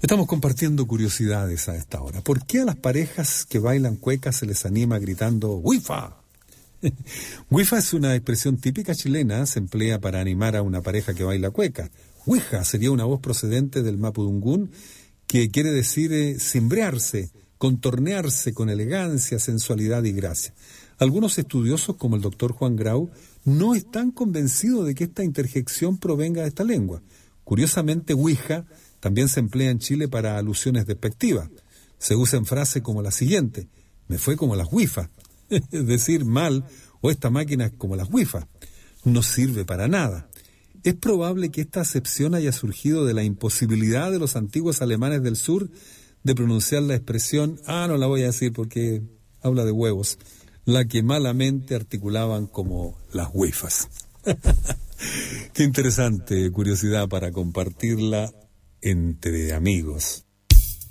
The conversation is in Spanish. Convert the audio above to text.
Estamos compartiendo curiosidades a esta hora. ¿Por qué a las parejas que bailan cuecas se les anima gritando ¡Wifa! Wifa es una expresión típica chilena, se emplea para animar a una pareja que baila cueca. Wija sería una voz procedente del mapudungún que quiere decir cimbrearse, contornearse con elegancia, sensualidad y gracia. Algunos estudiosos, como el doctor Juan Grau, no están convencidos de que esta interjección provenga de esta lengua. Curiosamente, Ouija también se emplea en Chile para alusiones despectivas. Se usa en frases como la siguiente: me fue como las wifas, es decir, mal, o esta máquina es como las wifas. No sirve para nada. Es probable que esta acepción haya surgido de la imposibilidad de los antiguos alemanes del sur de pronunciar la expresión, no la voy a decir porque habla de huevos, la que malamente articulaban como las wifas. Qué interesante curiosidad para compartirla entre amigos.